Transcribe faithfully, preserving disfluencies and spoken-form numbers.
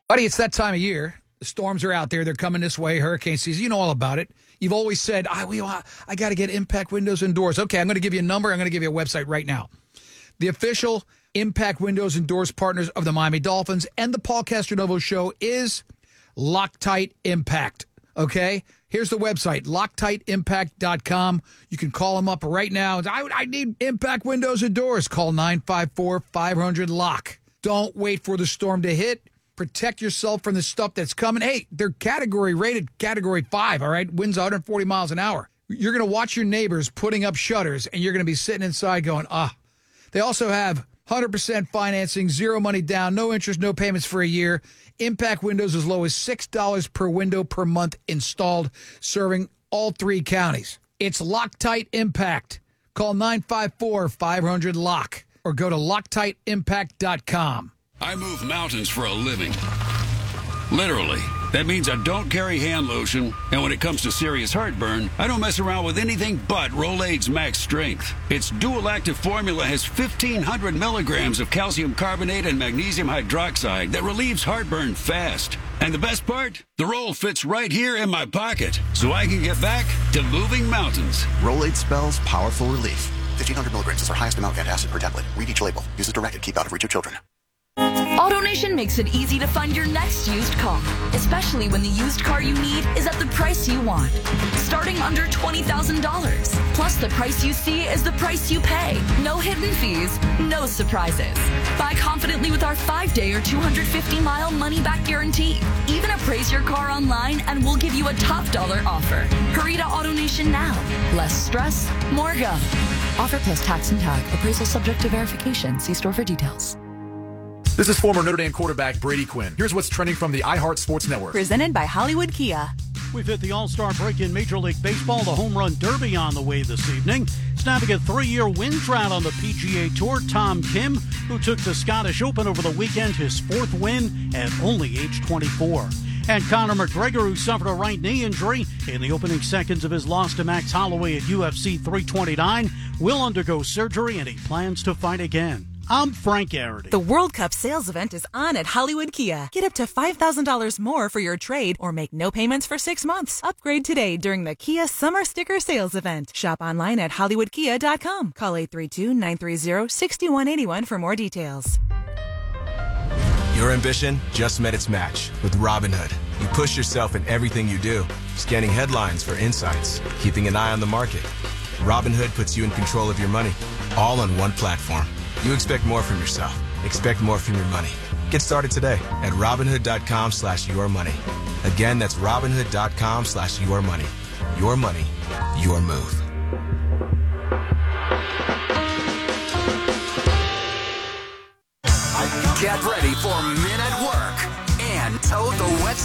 Buddy, it's that time of year. The storms are out there. They're coming this way. Hurricane season. You know all about it. You've always said, I, we, I got to get Impact Windows and Doors. Okay, I'm going to give you a number. I'm going to give you a website right now. The official Impact Windows and Doors partners of the Miami Dolphins and the Paul Castronovo Show is Loctite Impact. Okay? Here's the website, loctite impact dot com. You can call them up right now. I, I need Impact Windows and Doors. Call nine five four, five hundred, lock. Don't wait for the storm to hit. Protect yourself from the stuff that's coming. Hey, they're category rated category five, all right? Winds one hundred forty miles an hour. You're going to watch your neighbors putting up shutters, and you're going to be sitting inside going, ah. They also have one hundred percent financing, zero money down, no interest, no payments for a year. Impact Windows as low as six dollars per window per month installed, serving all three counties. It's Loctite Impact. Call nine five four, five hundred, lock or go to loctite impact dot com. I move mountains for a living. Literally. That means I don't carry hand lotion, and when it comes to serious heartburn, I don't mess around with anything but Rolaids Max Strength. Its dual-active formula has fifteen hundred milligrams of calcium carbonate and magnesium hydroxide that relieves heartburn fast. And the best part? The roll fits right here in my pocket, so I can get back to moving mountains. Rolaids spells powerful relief. fifteen hundred milligrams is our highest amount of antacid per tablet. Read each label. Use as directed. Keep out of reach of children. AutoNation makes it easy to find your next used car, especially when the used car you need is at the price you want. Starting under twenty thousand dollars. Plus, the price you see is the price you pay. No hidden fees, no surprises. Buy confidently with our five-day or two hundred fifty mile money-back guarantee. Even appraise your car online and we'll give you a top dollar offer. Hurry to AutoNation now. Less stress, more go. Offer plus tax and tag. Appraisal subject to verification. See store for details. This is former Notre Dame quarterback Brady Quinn. Here's what's trending from the iHeart Sports Network. Presented by Hollywood Kia. We've hit the All-Star break in Major League Baseball. The Home Run Derby on the way this evening. Snapping a three-year win drought on the P G A Tour, Tom Kim, who took the Scottish Open over the weekend, his fourth win at only age twenty-four. And Conor McGregor, who suffered a right knee injury in the opening seconds of his loss to Max Holloway at U F C three twenty-nine, will undergo surgery and he plans to fight again. I'm Frank Garrity. The World Cup sales event is on at Hollywood Kia. Get up to five thousand dollars more for your trade or make no payments for six months. Upgrade today during the Kia Summer Sticker Sales Event. Shop online at hollywood kia dot com. Call eight three two, nine three zero, six one eight one for more details. Your ambition just met its match with Robinhood. You push yourself in everything you do, scanning headlines for insights, keeping an eye on the market. Robinhood puts you in control of your money, all on one platform. You expect more from yourself. Expect more from your money. Get started today at Robinhood.com slash your money. Again, that's Robinhood.com slash your money. Your money, your move. Get ready for Men at Work and Toad the Wet